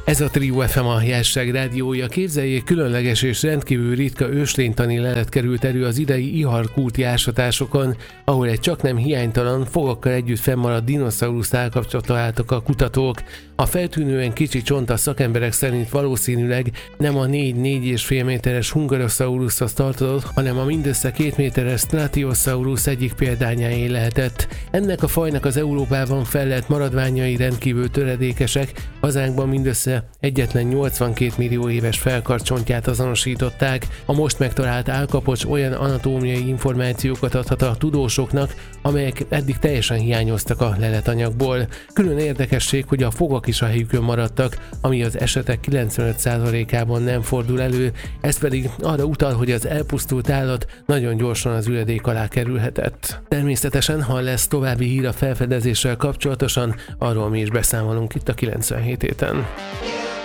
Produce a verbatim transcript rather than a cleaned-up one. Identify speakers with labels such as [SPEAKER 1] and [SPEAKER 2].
[SPEAKER 1] Ez a Trio ef em a Jásság rádiója. Képzeljék, különleges és rendkívül ritka őslénytani lelet került elő az idei Ihar-kulti ásatásokon, ahol egy csaknem hiánytalan, fogakkal együtt fennmaradt dinoszaurusz állkapcsot találtak a kutatók. A feltűnően kicsi csonta szakemberek szerint valószínűleg nem a négy-négy és fél méteres Hungarosaurushoz tartozott, hanem a mindössze két méteres Stratiosaurus egyik példányáé lehetett. Ennek a fajnak az Európában fellelt maradványai rendkívül töredékesek, hazánkban mindössze egyetlen nyolcvankét millió éves felkarcsontját azonosították. A most megtalált állkapocs olyan anatómiai információkat adhat a tudósoknak, amelyek eddig teljesen hiányoztak a leletanyagból. Külön érdekesség, hogy a fogak is a helyükön maradtak, ami az esetek kilencvenöt százalékában nem fordul elő, ez pedig arra utal, hogy az elpusztult állat nagyon gyorsan az üledék alá kerülhetett. Természetesen, ha lesz további hír a felfedezéssel kapcsolatosan, arról mi is beszámolunk itt a kilencvenhét héten.